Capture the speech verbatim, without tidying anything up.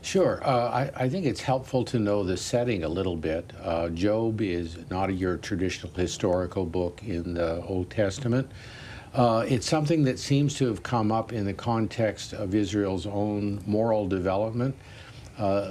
Sure. Uh, I, I think it's helpful to know the setting a little bit. Uh, Job is not your traditional historical book in the Old Testament. Uh, it's something that seems to have come up in the context of Israel's own moral development. Uh,